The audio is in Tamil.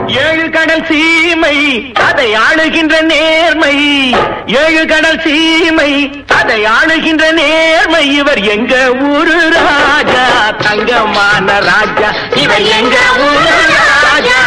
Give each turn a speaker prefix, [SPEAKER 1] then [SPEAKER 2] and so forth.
[SPEAKER 1] ஏழு கடல் சீமை அதை ஆளுகின்ற நேர்மை, ஏழு கடல் சீமை அதை ஆளுகின்ற நேர்மை. இவர் எங்க ஊரு ராஜா, தங்கமான ராஜா, இவர் எங்க ஊரு ராஜா.